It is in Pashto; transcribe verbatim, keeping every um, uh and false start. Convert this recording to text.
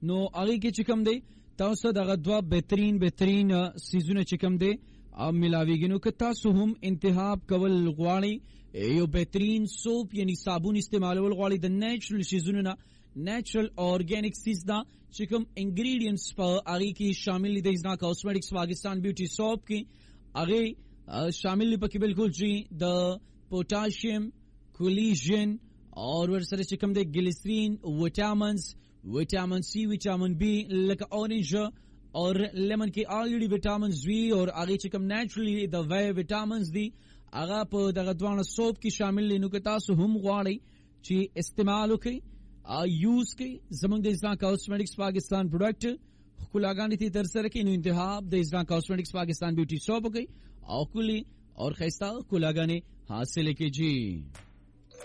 نو هغه کې چې کوم دی تاسو دغه دوا بهترین بهترین سیزونه چې کوم دی اب ملاویږي نو که تاسو هم انتخاب کول غواړئ یو بهترین سوپ یعنی صابون استعمالول غواړئ د نیچرل سیزونه نه نیچرل اورګانیک سیز دا چې کوم انګریډینټس په هغه کې شامل دي ځنا کاسمیټکس پاکستان بیوټي سوپ کې هغه شامل دي پکې بالکل جی د پوټاشیم کولیجن اور ورسره چې کوم د ګلیسرین وټامنز وټامن سی وټامن بی لکه اورنج اور لیمن کې آلریډي وټامنز وی اور هغه چې کوم نیچرلی د وی وټامنز دي هغه په دغه دوانه سوپ کې شامل دي نو که تاسو هم غواړئ چې استعمال وکړئ یوز کړئ زمونږ د اسلام کاسمیټکس پاکستان پروډکټ خلاګانې ته تر سره کې نو انتخاب د اسلام کاسمیټکس پاکستان بیوټي سوپ وکړئ او کلی اور خیستا خلاګانې حاصل کړئ.